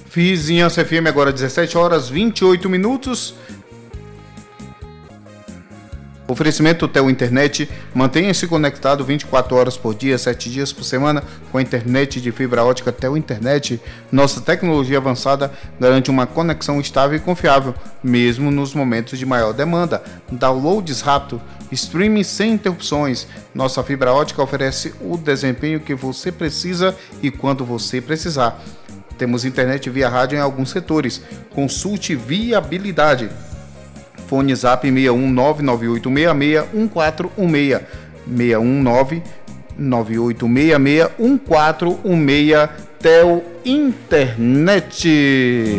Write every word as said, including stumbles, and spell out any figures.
Vizinhança F M agora dezessete horas e vinte e oito minutos. Oferecimento Tel Internet. Mantenha-se conectado vinte e quatro horas por dia, sete dias por semana com a internet de fibra ótica Tel Internet. Nossa tecnologia avançada garante uma conexão estável e confiável, mesmo nos momentos de maior demanda. Downloads rápido, streaming sem interrupções. Nossa fibra ótica oferece o desempenho que você precisa e quando você precisar. Temos internet via rádio em alguns setores. Consulte viabilidade. Fone Zap seis um nove nove oito seis seis um quatro um seis, seis um nove nove oito seis seis um quatro um seis, Tel Internet.